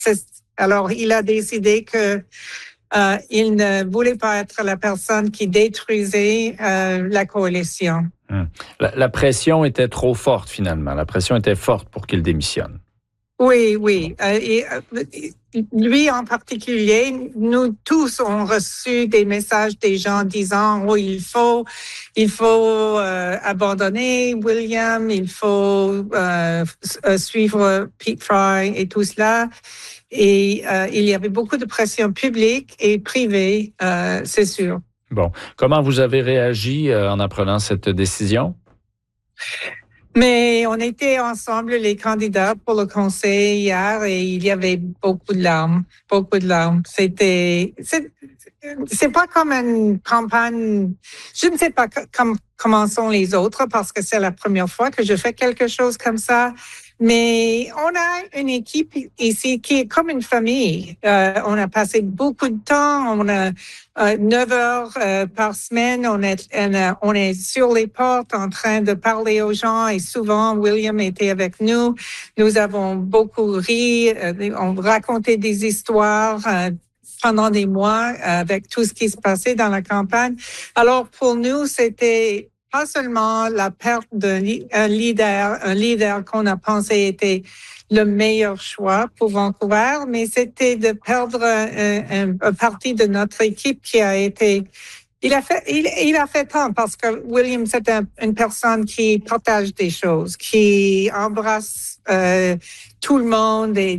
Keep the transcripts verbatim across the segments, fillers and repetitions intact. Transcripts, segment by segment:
C'est, alors, il a décidé que euh, il ne voulait pas être la personne qui détruisait euh, la coalition. Hum. La, la pression était trop forte, finalement. La pression était forte pour qu'il démissionne. Oui, oui. Euh, et, euh, lui en particulier, nous tous avons reçu des messages des gens disant oh, il faut, il faut euh, abandonner William, il faut euh, suivre Pete Fry et tout cela. Et euh, il y avait beaucoup de pression publique et privée, euh, c'est sûr. Bon, comment vous avez réagi euh, en apprenant cette décision? Mais on était ensemble, les candidats pour le conseil hier, et il y avait beaucoup de larmes, beaucoup de larmes. C'était, c'est, c'est pas comme une campagne. Je ne sais pas com- comment sont les autres parce que c'est la première fois que je fais quelque chose comme ça. Mais on a une équipe ici qui est comme une famille. Euh, on a passé beaucoup de temps. On a euh, neuf heures euh, par semaine. On est, on, a, on est sur les portes en train de parler aux gens. Et souvent, William était avec nous. Nous avons beaucoup ri. Euh, on racontait des histoires euh, pendant des mois avec tout ce qui se passait dans la campagne. Alors, pour nous, c'était pas seulement la perte d'un leader, un leader qu'on a pensé était le meilleur choix pour Vancouver, mais c'était de perdre un, un, un partie de notre équipe qui a été. Il a fait, il, il a fait tant parce que William c'est un, une personne qui partage des choses, qui embrasse euh, tout le monde et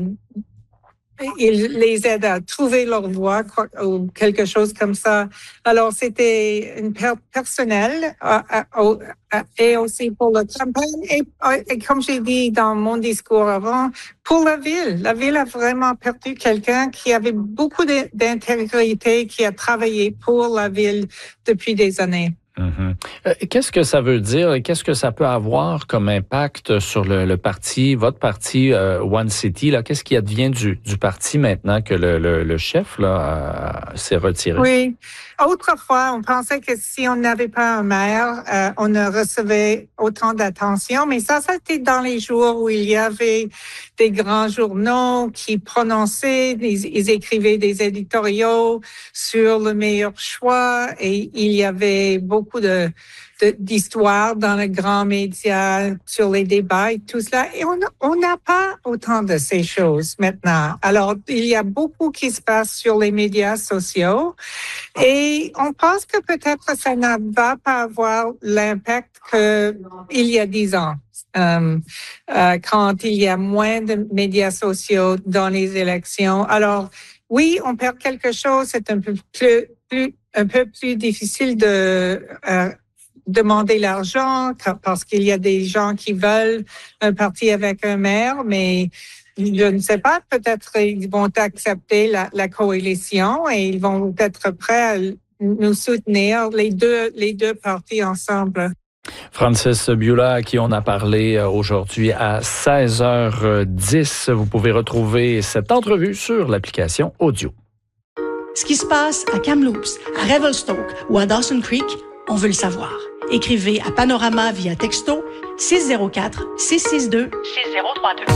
il les aide à trouver leur voie ou quelque chose comme ça. Alors, c'était une perte personnelle euh, euh, euh, et aussi pour la campagne. Et, et comme j'ai dit dans mon discours avant, pour la ville. La ville a vraiment perdu quelqu'un qui avait beaucoup d'intégrité, qui a travaillé pour la ville depuis des années. Mm-hmm. Euh, qu'est-ce que ça veut dire? Qu'est-ce que ça peut avoir comme impact sur le, le parti, votre parti euh, One City? Là, qu'est-ce qui advient du, du parti maintenant que le, le, le chef là, euh, s'est retiré? Oui. Autrefois, on pensait que si on n'avait pas un maire, euh, on ne recevait autant d'attention. Mais ça, c'était dans les jours où il y avait des grands journaux qui prononçaient, ils, ils écrivaient des éditoriaux sur le meilleur choix et il y avait beaucoup de d'histoires dans les grands médias, sur les débats et tout cela. Et on n'a pas autant de ces choses maintenant. Alors, il y a beaucoup qui se passe sur les médias sociaux et on pense que peut-être ça ne va pas avoir l'impact qu'il y a dix ans. Euh, euh, quand il y a moins de médias sociaux dans les élections. Alors, oui, on perd quelque chose. C'est un peu plus, plus un peu plus difficile de euh, demander l'argent parce qu'il y a des gens qui veulent un parti avec un maire, mais je ne sais pas, peut-être ils vont accepter la, la coalition et ils vont être prêts à nous soutenir, les deux, les deux partis ensemble. Francis Biula, à qui on a parlé aujourd'hui à seize heures dix. Vous pouvez retrouver cette entrevue sur l'application audio. Ce qui se passe à Kamloops, à Revelstoke ou à Dawson Creek, on veut le savoir. Écrivez à Panorama via texto six zéro quatre, six six deux, six zéro trois deux.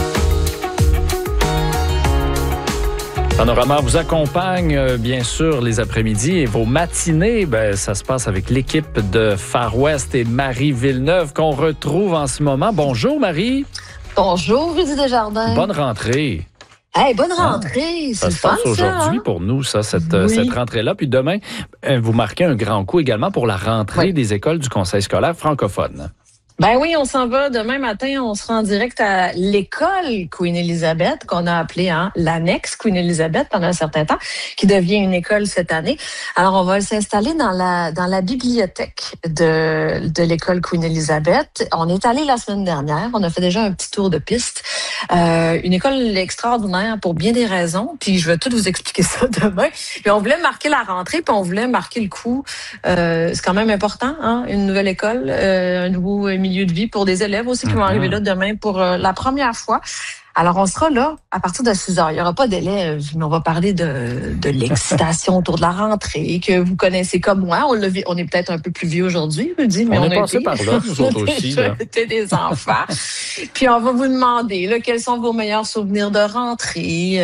Panorama vous accompagne, euh, bien sûr, les après-midi et vos matinées, ben, ça se passe avec l'équipe de Far West et Marie Villeneuve qu'on retrouve en ce moment. Bonjour, Marie. Bonjour, Rudy Desjardins. Bonne rentrée. Hey, bonne rentrée, ah, c'est ça se passe fun, aujourd'hui hein? pour nous, ça, cette, oui. cette rentrée-là. Puis demain, vous marquez un grand coup également pour la rentrée oui. des écoles du Conseil scolaire francophone. Ben oui, on s'en va demain matin, on se rend direct à l'école Queen Elizabeth, qu'on a appelée hein, l'annexe Queen Elizabeth pendant un certain temps, qui devient une école cette année. Alors, on va s'installer dans la dans la bibliothèque de de l'école Queen Elizabeth. On est allé la semaine dernière, on a fait déjà un petit tour de piste. Euh, une école extraordinaire pour bien des raisons, puis je vais tout vous expliquer ça demain. Puis on voulait marquer la rentrée, puis on voulait marquer le coup. Euh, c'est quand même important, hein, une nouvelle école, euh, un nouveau milieu de vie pour des élèves aussi qui vont arriver là demain pour euh, la première fois. Alors, on sera là à partir de six heures. Il n'y aura pas d'élèves, mais on va parler de, de l'excitation autour de la rentrée, que vous connaissez comme moi. On, l'a vu, on est peut-être un peu plus vieux aujourd'hui, Rudy, mais on, on est a passé été, par là, nous autres aussi. Là. C'était des enfants. Puis, on va vous demander là, quels sont vos meilleurs souvenirs de rentrée.